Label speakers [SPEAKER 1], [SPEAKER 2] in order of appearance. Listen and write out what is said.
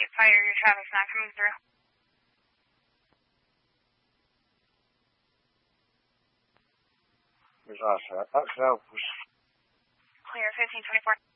[SPEAKER 1] Fire, your traffic's not coming through.
[SPEAKER 2] There's also, that was
[SPEAKER 1] Clear, 1524.